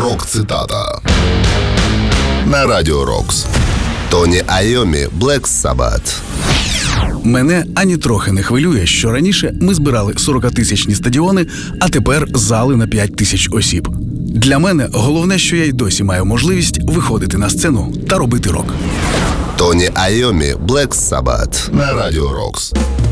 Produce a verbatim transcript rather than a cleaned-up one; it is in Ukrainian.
Рок-цитата на Радіо Рокс. Тоні Айомі, Black Sabbath. Мене ані трохи не хвилює, що раніше ми збирали сорокатисячні стадіони, а тепер зали на п'ять тисяч осіб. Для мене головне, що я й досі маю можливість виходити на сцену та робити рок. Тоні Айомі, Black Sabbath на Радіо Рокс.